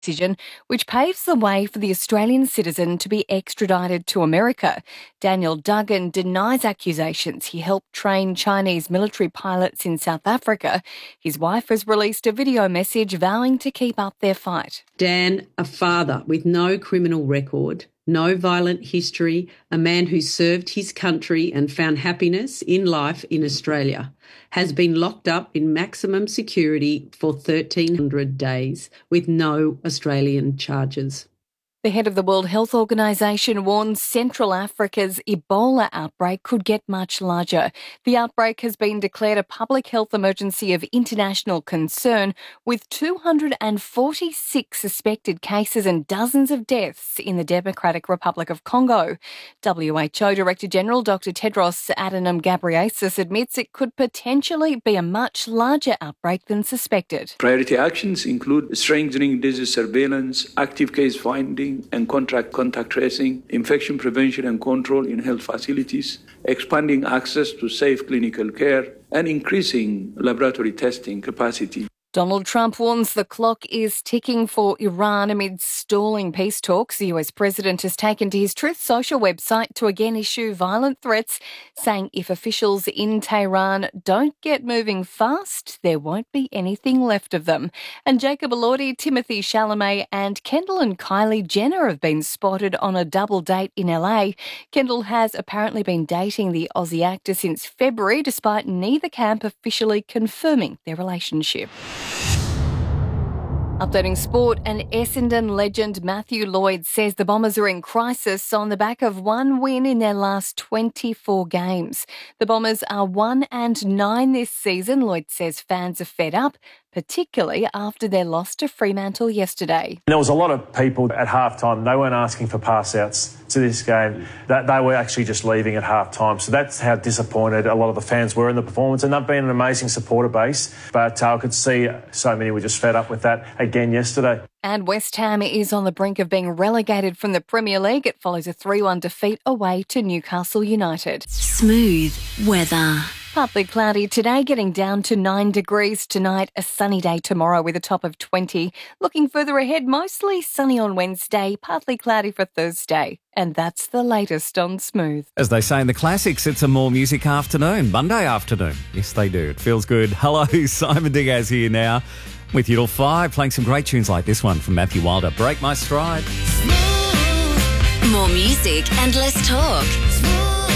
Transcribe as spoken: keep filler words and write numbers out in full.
decision, which paves the way for the Australian citizen to be extradited to America. Daniel Duggan denies accusations he helped train Chinese military pilots in South Africa. His wife has released a video message vowing to keep up their fight. Dan, a father with no criminal record, no violent history, a man who served his country and found happiness in life in Australia, has been locked up in maximum security for thirteen hundred days with no Australian charges. The head of the World Health Organization warns Central Africa's Ebola outbreak could get much larger. The outbreak has been declared a public health emergency of international concern, with two hundred forty-six suspected cases and dozens of deaths in the Democratic Republic of Congo. W H O Director General Doctor Tedros Adhanom Ghebreyesus admits it could potentially be a much larger outbreak than suspected. Priority actions include strengthening disease surveillance, active case finding, and contract contact tracing, infection prevention and control in health facilities, expanding access to safe clinical care, and increasing laboratory testing capacity. Donald Trump warns the clock is ticking for Iran amid stalling peace talks. The U S president has taken to his Truth Social website to again issue violent threats, saying if officials in Tehran don't get moving fast, there won't be anything left of them. And Jacob Elordi, Timothy Chalamet and Kendall and Kylie Jenner have been spotted on a double date in L A. Kendall has apparently been dating the Aussie actor since February, despite neither camp officially confirming their relationship. Updating sport, and Essendon legend Matthew Lloyd says the Bombers are in crisis on the back of one win in their last twenty-four games. The Bombers are one and nine this season. Lloyd says fans are fed up, particularly after their loss to Fremantle yesterday. There was a lot of people at halftime. They weren't asking for pass-outs to this game. That they were actually just leaving at halftime. So that's how disappointed a lot of the fans were in the performance. And they've been an amazing supporter base. But uh, I could see so many were just fed up with that again yesterday. And West Ham is on the brink of being relegated from the Premier League. It follows a three one defeat away to Newcastle United. Smooth weather. Partly cloudy today, getting down to nine degrees tonight. A sunny day tomorrow with a top of twenty. Looking further ahead, mostly sunny on Wednesday, partly cloudy for Thursday. And that's the latest on Smooth. As they say in the classics, it's a more music afternoon, Monday afternoon. Yes, they do. It feels good. Hello, Simon Diaz here now with you till five, playing some great tunes like this one from Matthew Wilder, Break My Stride. More music and less talk.